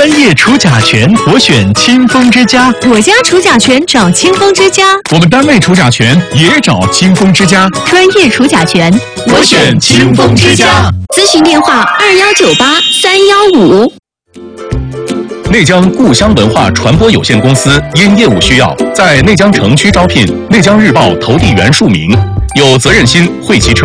专业除甲醛，我选清风之家。 我家除甲醛找清风之家。 我们单位除甲醛也找清风之家。 专业除甲醛， 我选清风之家。 咨询电话2198-315。 内江故乡文化传播有限公司因业务需要，在内江城区招聘内江日报投递员数名，有责任心、会骑车。